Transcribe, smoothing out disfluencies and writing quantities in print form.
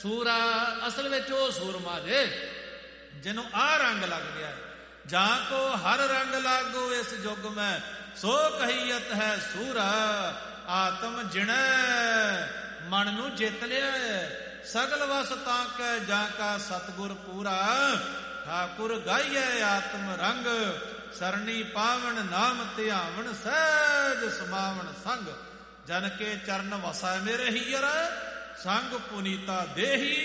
ਸੂਰਾ ਅਸਲ ਵਿੱਚ ਉਹ ਸੂਰਮਾ ਜੇ ਜਿਹਨੂੰ ਆਹ ਰੰਗ ਲੱਗ ਗਿਆ ਹੈ। ਜਾਂ ਕੋ ਹਰ ਰੰਗ ਲਾਗੋ ਇਸ ਯੁੱਗ ਮੈਂ, ਸੋ ਕਹੀਅਤ ਹੈ ਸੂਰਾ। ਆਤਮ ਜਿਣੈ ਮਨ ਨੂੰ ਜਿੱਤ ਲਿਆ, ਸਗਲ ਵਸ ਤਾਂ ਕੈ ਜਾਂ ਕਾ ਸਤਿਗੁਰ ਪੂਰਾ। ਠਾਕੁਰ ਗਾਈਐ ਆਤਮ ਰੰਗ, ਸਰਣੀ ਪਾਵਨ ਨਾਮ ਧਿਆਵਨ, ਸਹਿਜ ਸਮਾਵਨ ਸੰਗ। ਜਨ ਕੇ ਚਰਨ ਵਸੈ ਮੇਰੇ ਹੀਅਰ, ਸੰਗ ਪੁਨੀਤਾ ਦੇਹੀ